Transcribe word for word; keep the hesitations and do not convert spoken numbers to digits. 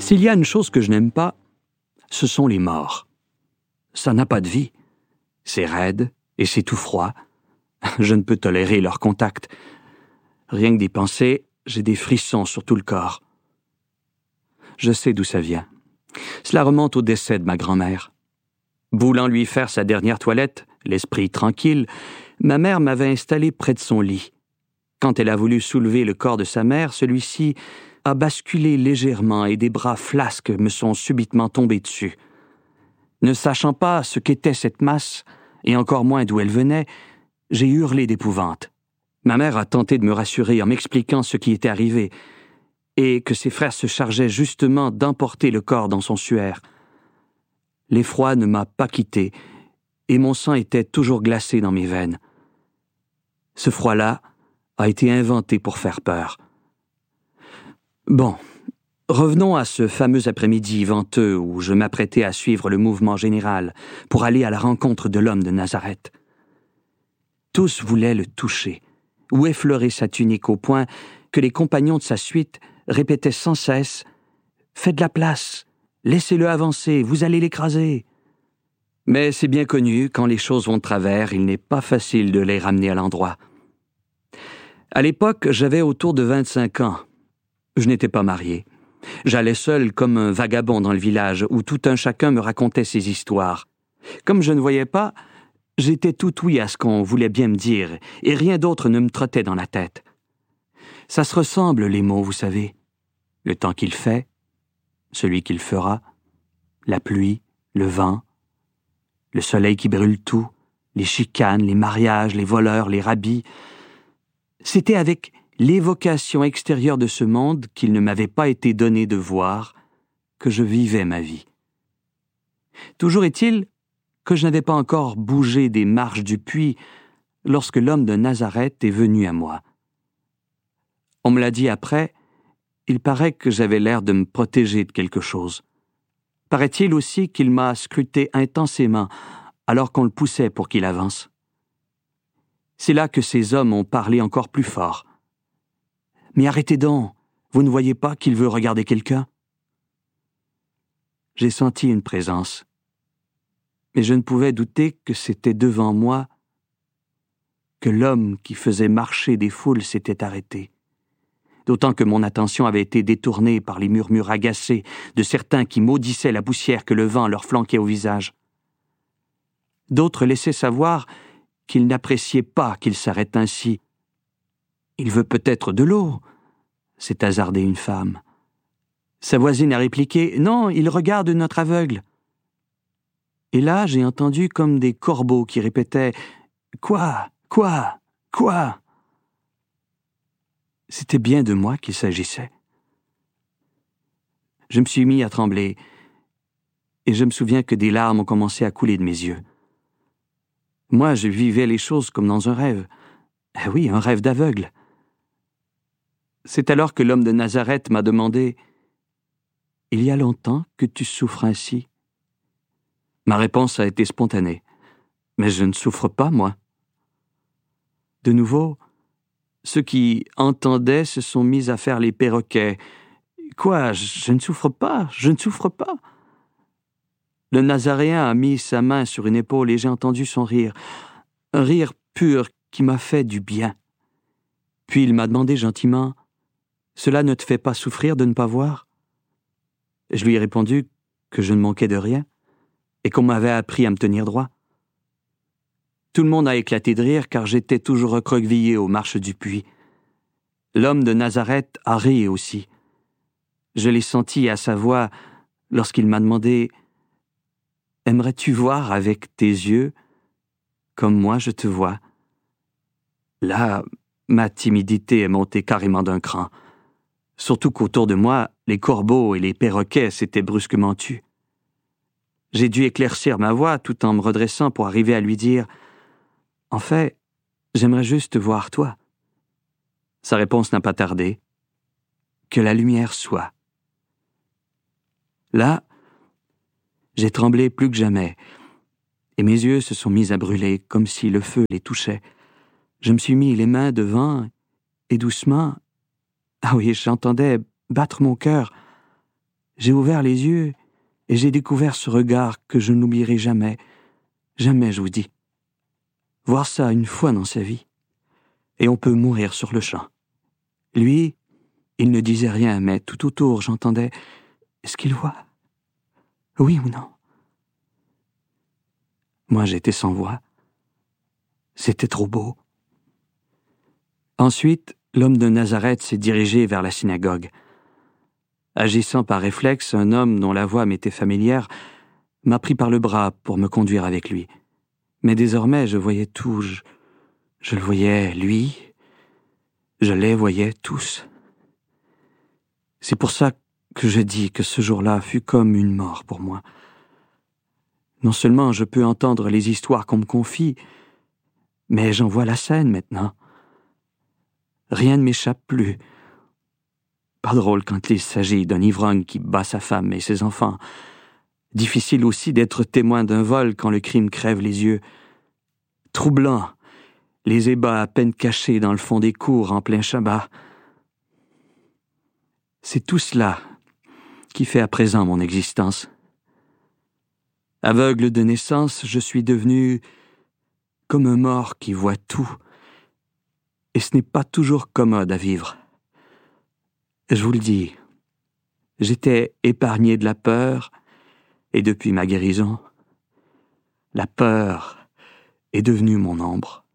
S'il y a une chose que je n'aime pas, ce sont les morts. Ça n'a pas de vie. C'est raide et c'est tout froid. Je ne peux tolérer leur contact. Rien que d'y penser, j'ai des frissons sur tout le corps. Je sais d'où ça vient. Cela remonte au décès de ma grand-mère. Voulant lui faire sa dernière toilette, l'esprit tranquille, ma mère m'avait installé près de son lit. Quand elle a voulu soulever le corps de sa mère, celui-ci a basculé légèrement et des bras flasques me sont subitement tombés dessus. Ne sachant pas ce qu'était cette masse, et encore moins d'où elle venait, j'ai hurlé d'épouvante. Ma mère a tenté de me rassurer en m'expliquant ce qui était arrivé, et que ses frères se chargeaient justement d'emporter le corps dans son suaire. L'effroi ne m'a pas quitté, et mon sang était toujours glacé dans mes veines. Ce froid-là a été inventé pour faire peur. Bon, revenons à ce fameux après-midi venteux où je m'apprêtais à suivre le mouvement général pour aller à la rencontre de l'homme de Nazareth. Tous voulaient le toucher ou effleurer sa tunique au point que les compagnons de sa suite répétaient sans cesse « Faites de la place, laissez-le avancer, vous allez l'écraser ». Mais c'est bien connu, quand les choses vont de travers, il n'est pas facile de les ramener à l'endroit. À l'époque, j'avais autour de vingt-cinq ans. Je n'étais pas marié. J'allais seul comme un vagabond dans le village où tout un chacun me racontait ses histoires. Comme je ne voyais pas, j'étais tout ouïe à ce qu'on voulait bien me dire et rien d'autre ne me trottait dans la tête. Ça se ressemble, les mots, vous savez. Le temps qu'il fait, celui qu'il fera, la pluie, le vent, le soleil qui brûle tout, les chicanes, les mariages, les voleurs, les rabbis. C'était avec l'évocation extérieure de ce monde qu'il ne m'avait pas été donné de voir que je vivais ma vie. Toujours est-il que je n'avais pas encore bougé des marches du puits lorsque l'homme de Nazareth est venu à moi. On me l'a dit après, il paraît que j'avais l'air de me protéger de quelque chose. Paraît-il aussi qu'il m'a scruté intensément alors qu'on le poussait pour qu'il avance. C'est là que ces hommes ont parlé encore plus fort. « Mais arrêtez donc, vous ne voyez pas qu'il veut regarder quelqu'un ?» J'ai senti une présence, mais je ne pouvais douter que c'était devant moi que l'homme qui faisait marcher des foules s'était arrêté, d'autant que mon attention avait été détournée par les murmures agacés de certains qui maudissaient la poussière que le vent leur flanquait au visage. D'autres laissaient savoir qu'ils n'appréciaient pas qu'il s'arrête ainsi. « Il veut peut-être de l'eau », s'est hasardée une femme. Sa voisine a répliqué « Non, il regarde notre aveugle ». Et là, j'ai entendu comme des corbeaux qui répétaient « Quoi ? Quoi ? Quoi ?» C'était bien de moi qu'il s'agissait. Je me suis mis à trembler, et je me souviens que des larmes ont commencé à couler de mes yeux. Moi, je vivais les choses comme dans un rêve. Eh oui, un rêve d'aveugle. C'est alors que l'homme de Nazareth m'a demandé « Il y a longtemps que tu souffres ainsi ?» Ma réponse a été spontanée. « Mais je ne souffre pas, moi. » De nouveau, ceux qui entendaient se sont mis à faire les perroquets. « Quoi, je ne souffre pas, je ne souffre pas. » Le Nazaréen a mis sa main sur une épaule et j'ai entendu son rire. Un rire pur qui m'a fait du bien. Puis il m'a demandé gentiment « Cela ne te fait pas souffrir de ne pas voir ?» Je lui ai répondu que je ne manquais de rien et qu'on m'avait appris à me tenir droit. Tout le monde a éclaté de rire car j'étais toujours recroquevillé aux marches du puits. L'homme de Nazareth a ri aussi. Je l'ai senti à sa voix lorsqu'il m'a demandé « Aimerais-tu voir avec tes yeux comme moi je te vois ?» Là, ma timidité est montée carrément d'un cran. Surtout qu'autour de moi, les corbeaux et les perroquets s'étaient brusquement tus. J'ai dû éclaircir ma voix tout en me redressant pour arriver à lui dire « En fait, j'aimerais juste te voir toi. » Sa réponse n'a pas tardé. « Que la lumière soit. » Là, j'ai tremblé plus que jamais, et mes yeux se sont mis à brûler comme si le feu les touchait. Je me suis mis les mains devant, et doucement, ah oui, j'entendais battre mon cœur. J'ai ouvert les yeux et j'ai découvert ce regard que je n'oublierai jamais, jamais, je vous dis. Voir ça une fois dans sa vie, et on peut mourir sur le champ. Lui, il ne disait rien, mais tout autour, j'entendais « Est-ce qu'il voit? Oui ou non ?» Moi, j'étais sans voix. C'était trop beau. Ensuite, l'homme de Nazareth s'est dirigé vers la synagogue. Agissant par réflexe, un homme dont la voix m'était familière m'a pris par le bras pour me conduire avec lui. Mais désormais, je voyais tout. Je, je le voyais, lui. Je les voyais tous. C'est pour ça que je dis que ce jour-là fut comme une mort pour moi. Non seulement je peux entendre les histoires qu'on me confie, mais j'en vois la scène maintenant. Rien ne m'échappe plus. Pas drôle quand il s'agit d'un ivrogne qui bat sa femme et ses enfants. Difficile aussi d'être témoin d'un vol quand le crime crève les yeux. Troublant, les ébats à peine cachés dans le fond des cours en plein Shabbat. C'est tout cela qui fait à présent mon existence. Aveugle de naissance, je suis devenu comme un mort qui voit tout. Et ce n'est pas toujours commode à vivre. Je vous le dis, j'étais épargné de la peur, et depuis ma guérison, la peur est devenue mon ombre.